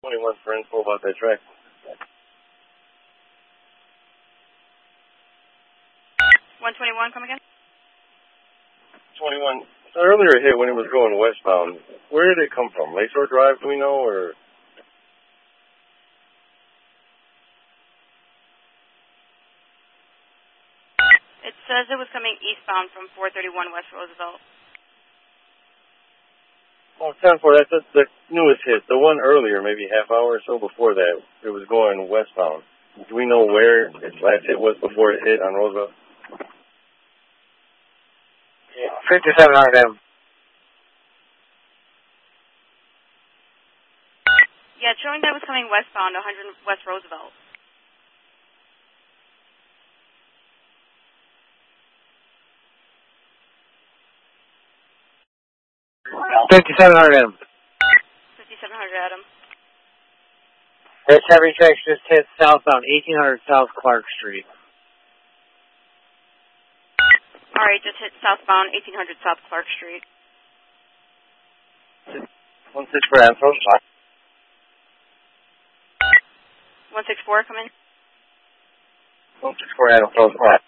121 for info about that track. 121, come again? 21. The earlier hit when it was going westbound, where did it come from? Lakeshore Drive, do we know, or? It says it was coming eastbound from 431 West Roosevelt. Oh, 10-4, that's the newest hit. The one earlier, maybe half hour or so before that, it was going westbound. Do we know where its last hit was before it hit on Roosevelt? 5700 M. Yeah, it's showing that it was coming westbound, 100 West Roosevelt. $5,700 M. 5700 Adam. This heavy track just hit southbound, 1800 South Clark Street. Alright, just hit southbound, 1800 South Clark Street. 16 for info. 164, come in. 164 info.